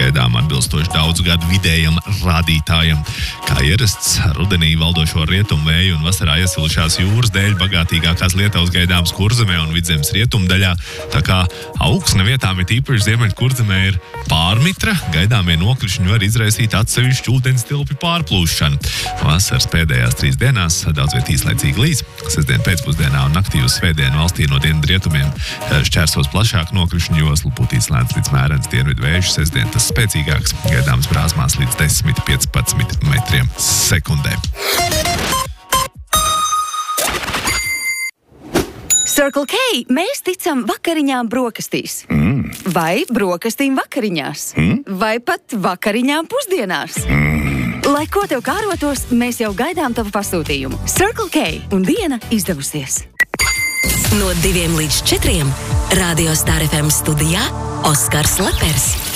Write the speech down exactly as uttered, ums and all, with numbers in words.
gaidām atbilstoši daudzu gadu vidējam rādītājam. Kā ierasts, rudenī valdošo rietumu vēju un vasarā iesilušās jūras dēļ bagātīgākās Lietuvas gaidāmas Kurzemē un Vidzemes rietumdaļā. Tā kā augsne vietām ir īpaši ziemeļu Kurzemē ir pārmitra, gaidāmie nokrišņi var izraisīt atsevišķu ūdens tilpju pārplūšanu. Vasaras pēdējās trīs dienās daudz viet īslaicīgi līs. Sestdien pēcpusdienā un naktī uz svētdienu valstī no dienvidrietumiem šķērsos plašāk nokrišņu joslu, putīs lēns līdz mērens dienvidu vējš. Sestdien tas spēcīgāks, gaidāms brāzmās līdz desmit līdz piecpadsmit metriem sekundē. Circle K, mēs ticam vakariņām brokastīs. Mm. Vai brokastīm vakariņās. Mm. Vai pat vakariņām pusdienās. Mm. Lai ko tev kārotos, mēs jau gaidām tavu pasūtījumu. Circle K un diena izdevusies. No diviem līdz četriem Radio Star F M studijā Oskars Lepers.